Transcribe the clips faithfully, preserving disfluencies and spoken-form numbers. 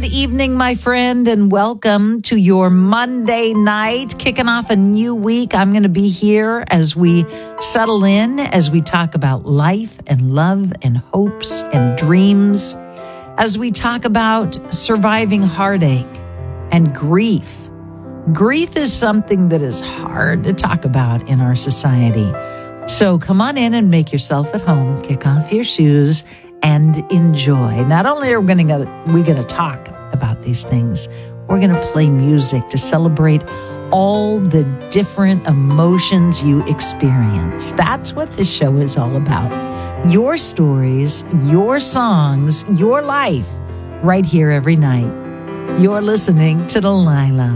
Good evening, my friend, and welcome to your Monday night, kicking off a new week. I'm going to be here as we settle in, as we talk about life and love and hopes and dreams, as we talk about surviving heartache and grief. Grief is something that is hard to talk about in our society. So come on in and make yourself at home, kick off your shoes, and enjoy. Not only are we going to we going to talk about these things, we're going to play music to celebrate all the different emotions you experience. That's what this show is all about. Your stories, your songs, your life, right here every night. You're listening to Delilah.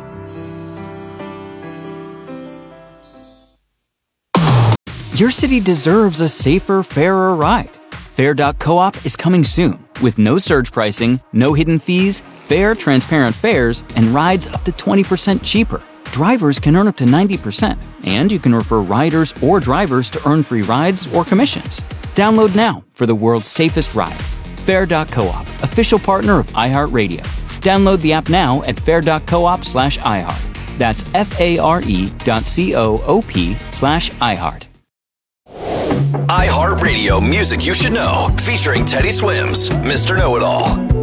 Your city deserves a safer, fairer ride. Fair dot coop is coming soon with no surge pricing, no hidden fees, fair, transparent fares, and rides up to twenty percent cheaper. Drivers can earn up to ninety percent, and you can refer riders or drivers to earn free rides or commissions. Download now for the world's safest ride. Fair dot coop, official partner of iHeartRadio. Download the app now at fair dot coop slash iHeart. That's F-A-R-E dot C-O-O-P slash iHeart. iHeartRadio Music You Should Know, featuring Teddy Swims, Mister Know-It-All.